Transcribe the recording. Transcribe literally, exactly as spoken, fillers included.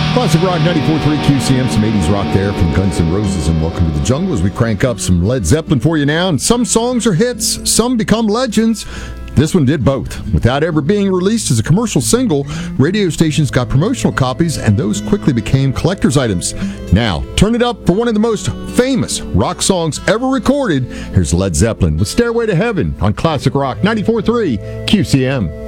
Classic Rock ninety-four point three Q C M, some eighties rock there from Guns N' Roses, and Welcome to the Jungle as we crank up some Led Zeppelin for you now. And some songs are hits, some become legends. This one did both. Without ever being released as a commercial single, radio stations got promotional copies, and those quickly became collector's items. Now, turn it up for one of the most famous rock songs ever recorded. Here's Led Zeppelin with Stairway to Heaven on Classic Rock ninety-four point three Q C M.